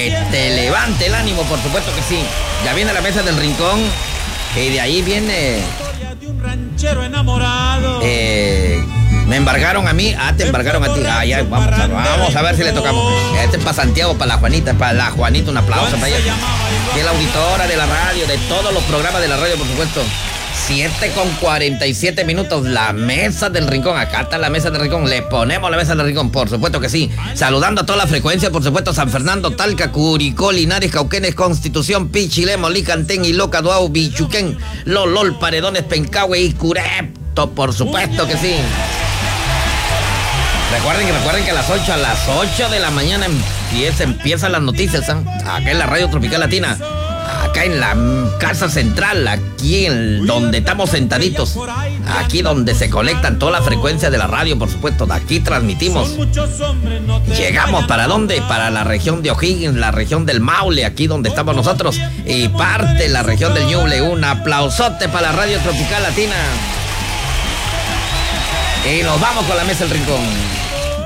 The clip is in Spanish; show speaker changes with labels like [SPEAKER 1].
[SPEAKER 1] que te levante el ánimo, por supuesto que sí. Ya viene la mesa del rincón y de ahí viene... me embargaron a mí, te embargaron a ti. Ya, vamos a ver si le tocamos. Este es para Santiago, para la Juanita, un aplauso para ella. Y la auditora de la radio, de todos los programas de la radio, por supuesto. 7:47, la mesa del rincón. Acá está la mesa del rincón. Le ponemos la mesa del rincón, por supuesto que sí. Saludando a toda la frecuencia, por supuesto, San Fernando, Talca, Curicó, Linares, Cauquenes, Constitución, Pichilemo, Licantén, Iloca, Duau, Bichuquén, Lolol, Paredones, Pencahue y Curepto, por supuesto que sí. Recuerden que a las 8 de la mañana empiezan las noticias, acá en la Radio Tropical Latina. Acá en la casa central, aquí donde estamos sentaditos, aquí donde se conectan toda la frecuencia de la radio, por supuesto, de aquí transmitimos. Llegamos ¿para dónde? Para la región de O'Higgins, la región del Maule, aquí donde estamos nosotros, y parte de la región del Ñuble. Un aplausote para la Radio Tropical Latina. Y nos vamos con la mesa del rincón.